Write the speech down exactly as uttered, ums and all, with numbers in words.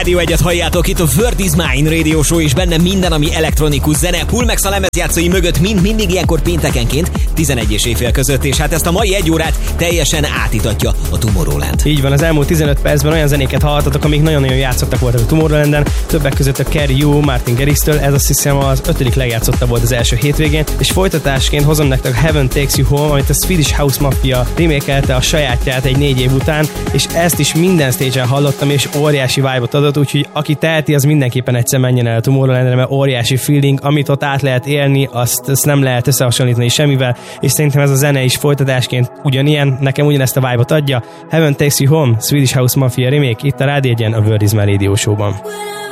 Rádió egyet halljátok, itt a World is Mine Radio Show, és benne minden, ami elektronikus zene. Pullmax a lemezjátszói mögött mind mindig ilyenkor péntekenként tizenegy és éjfél között, és hát ezt a mai egy órát teljesen átítatja a Tomorrowland. Így van, az elmúlt tizenöt percben olyan zenéket hallhattatok, amik nagyon-nagyon játszottak voltak a Tomorrowlanden, többek között a Carry You, Martin Garrix-től, ez azt hiszem az ötödik legjátszottabb volt az első hétvégén, és folytatásként hozom nektek a Heaven Takes You Home, amit a Swedish House Mafia remékelte a sajátját egy négy év után, és ezt is minden stage-en hallottam, és óriási vibe-ot adott, úgyhogy aki teheti, az mindenképpen egyszer menjen el a Tomorrowlandre, mert óriási feeling, amit ott át lehet élni, azt, azt nem lehet összehasonlítani semmivel, és szerintem ez a zene is folytatásként ugyanilyen, nekem ugyanezt a vibe-ot adja. Heaven Takes You Home, Swedish House Mafia remake, itt a Rádió egyen, a World is Mine Radio Show-ban.